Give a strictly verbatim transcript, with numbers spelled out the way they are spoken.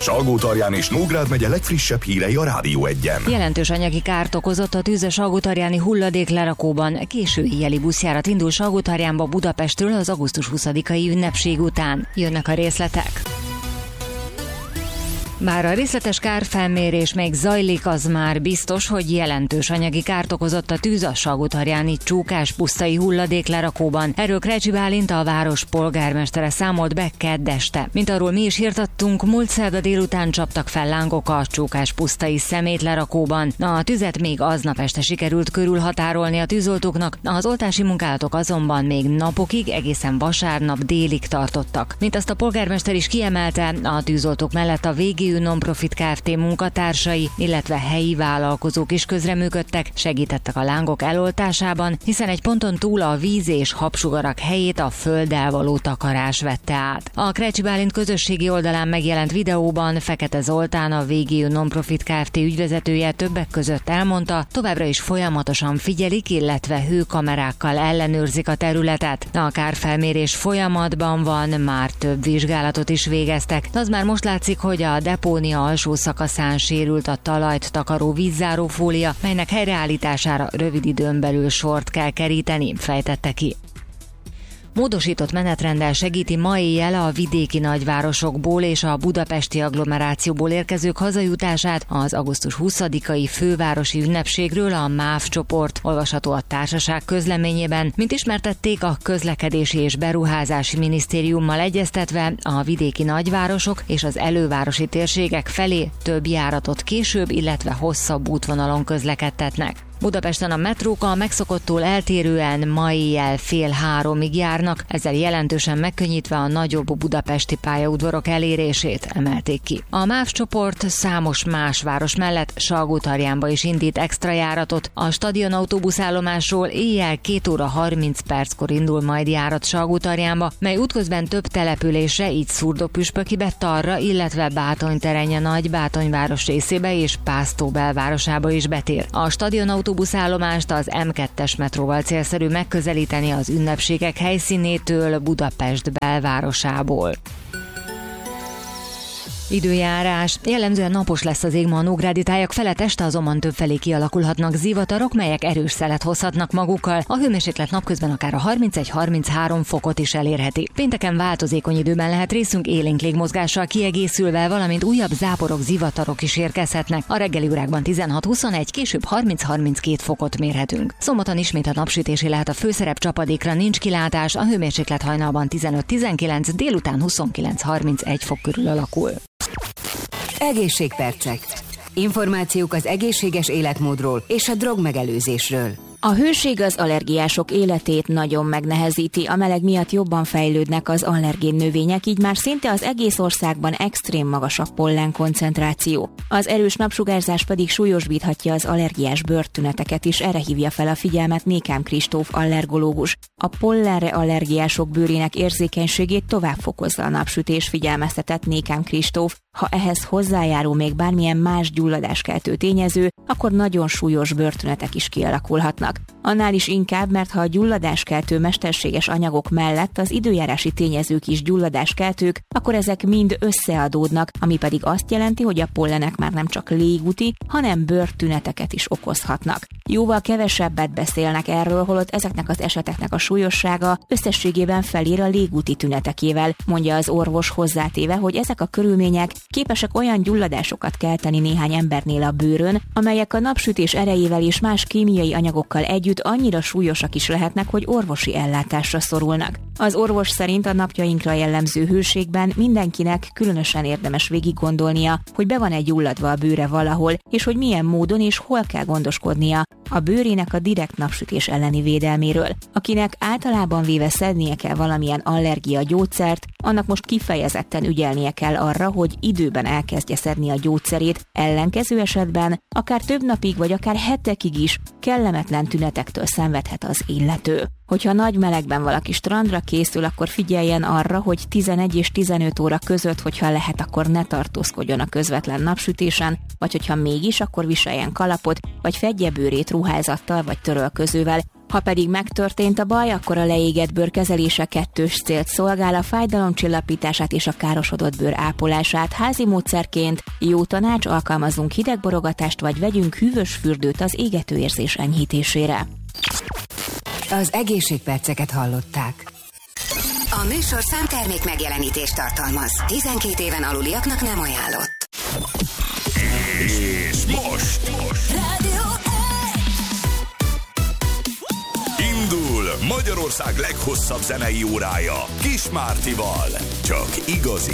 Salgótarján és Nógrád megye legfrissebb hírei a Rádió Egyen. Jelentős anyagi kárt okozott a tűz a salgótarjáni hulladéklerakóban. Késő éjjeli buszjárat indul Salgótarjánba Budapestről az augusztus huszadikai ünnepség után. Jönnek a részletek. Bár a részletes kárfelmérés még zajlik, az már biztos, hogy jelentős anyagi kárt okozott a tűz a salgótarjáni Csókás-pusztai hulladéklerakóban. Erről Krecsi Bálint, a város polgármestere számolt be kedd este. Mint arról mi is hírt adtunk, múlt szerda délután csaptak fel lángok a Csókás-pusztai szemétlerakóban. A tüzet még aznap este sikerült körülhatárolni a tűzoltóknak, az oltási munkálatok azonban még napokig, egészen vasárnap délig tartottak. Mint azt a polgármester is kiemelte, a tűzoltók mellett a végé Non-Profit Kft. Munkatársai, illetve helyi vállalkozók is közreműködtek, segítettek a lángok eloltásában, hiszen egy ponton túl a víz és habsugarak helyét a földdel való takarás vette át. A Krecsi Bálint közösségi oldalán megjelent videóban Fekete Zoltán, a végé Non-Profit Kft. Ügyvezetője többek között elmondta, továbbra is folyamatosan figyelik, illetve hőkamerákkal ellenőrzik a területet. A kárfelmérés folyamatban van, már több vizsgálatot is végeztek, de az már most látszik, hogy a depónia alsó szakaszán sérült a talajt takaró vízzárófólia, melynek helyreállítására rövid időn belül sort kell keríteni, fejtette ki. Módosított menetrenddel segíti ma éjjel a vidéki nagyvárosokból és a budapesti agglomerációból érkezők hazajutását az augusztus huszadikai fővárosi ünnepségről a MÁV csoport, olvasható a társaság közleményében. Mint ismertették, a Közlekedési és Beruházási Minisztériummal egyeztetve a vidéki nagyvárosok és az elővárosi térségek felé több járatot később, illetve hosszabb útvonalon közlekedtetnek. Budapesten a metrók a megszokottól eltérően ma éjjel fél háromig járnak, ezzel jelentősen megkönnyítve a nagyobb budapesti pályaudvarok elérését, emelték ki. A MÁV csoport számos más város mellett Salgótarjánba is indít extra járatot. A stadion autóbuszállomásról éjjel két óra harminc perckor indul majd járat Salgótarjánba, mely útközben több településre, így Szurdokpüspökibe, Tarra, illetve Bátonyterenye Nagy Bátonyváros részébe és Pásztó belvárosába is betér. A stadion autóbuszállomást az em kettes metróval célszerű megközelíteni az ünnepségek helyszínétől, Budapest belvárosából. Időjárás. Jellemzően napos lesz az ég ma a nógrádi tájak felett, este azonban többfelé kialakulhatnak zivatarok, melyek erős szelet hozhatnak magukkal. A hőmérséklet napközben akár a harmincegy-harminchárom fokot is elérheti. Pénteken változékony időben lehet részünk, élénk légmozgással kiegészülve, valamint újabb záporok, zivatarok is érkezhetnek. A reggeli órákban tizenhat-huszonegy, később harminc-harminckét fokot mérhetünk. Szombaton ismét a napsütésé lehet a főszerep, csapadékra nincs kilátás, a hőmérséklet hajnalban tizenöt-tizenkilenc, délután huszonkilenc-harmincegy fok körül alakul. Egészségpercek. Információk az egészséges életmódról és a drogmegelőzésről. A hőség az allergiások életét nagyon megnehezíti, a meleg miatt jobban fejlődnek az allergén növények, így már szinte az egész országban extrém magas a pollen koncentráció. Az erős napsugárzás pedig súlyosbíthatja az allergiás bőrtüneteket is, erre hívja fel a figyelmet Nékám Kristóf allergológus. A pollenre allergiások bőrének érzékenységét tovább fokozza a napsütés, figyelmeztetett Nékám Kristóf. Ha ehhez hozzájárul még bármilyen más gyulladáskeltő tényező, akkor nagyon súlyos bőrtünetek is kialakulhatnak. Annál is inkább, mert ha a gyulladáskeltő mesterséges anyagok mellett az időjárási tényezők is gyulladáskeltők, akkor ezek mind összeadódnak, ami pedig azt jelenti, hogy a pollenek már nem csak légúti, hanem bőrtüneteket is okozhatnak. Jóval kevesebbet beszélnek erről, holott ezeknek az eseteknek a súlyossága összességében felér a légúti tünetekével, mondja az orvos, hozzátéve, hogy ezek a körülmények képesek olyan gyulladásokat kelteni néhány embernél a bőrön, amelyek a napsütés erejével és más kémiai anyagokkal együtt annyira súlyosak is lehetnek, hogy orvosi ellátásra szorulnak. Az orvos szerint a napjainkra jellemző hőségben mindenkinek különösen érdemes végiggondolnia, hogy be van-e gyulladva a bőre valahol, és hogy milyen módon és hol kell gondoskodnia a bőrének a direkt napsütés elleni védelméről. Akinek általában véve szednie kell valamilyen allergia gyógyszert, annak most kifejezetten ügyelnie kell arra, hogy időben elkezdje szedni a gyógyszerét, ellenkező esetben akár több napig vagy akár hetekig is kellemetlen tünetektől szenvedhet az illető. Hogyha nagy melegben valaki strandra készül, akkor figyeljen arra, hogy tizenegy és tizenöt óra között, hogyha lehet, akkor ne tartózkodjon a közvetlen napsütésen, vagy hogyha mégis, akkor viseljen kalapot, vagy fedje bőrét ruházattal vagy törölközővel, Ha pedig megtörtént a baj, akkor a leégett bőr kezelése kettős célt szolgál, a fájdalom csillapítását és a károsodott bőr ápolását. Házi módszerként jó tanács, alkalmazzunk hidegborogatást, vagy vegyünk hűvös fürdőt az égető érzés enyhítésére. Az egészségperceket hallották. A műsorszám termék megjelenítést tartalmaz. tizenkét éven aluliaknak nem ajánlott. És most, most. Rádió Indul Magyarország leghosszabb zenei órája Kis Mártival. Csak igazi